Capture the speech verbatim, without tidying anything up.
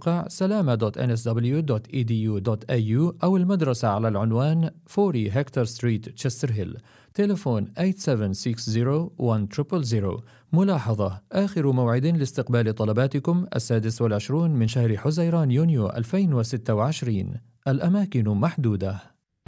الموقع سلامة دوت إن إس دبليو دوت إي دي يو دوت إيه يو أو المدرسة على العنوان أربعين هكتور ستريت تشستر هيل. تليفون ثمانية سبعة ستة صفر واحد صفر صفر صفر. ملاحظة: آخر موعد لاستقبال طلباتكم السادس والعشرون من شهر حزيران يونيو ألفين وستة وعشرين. الأماكن محدودة.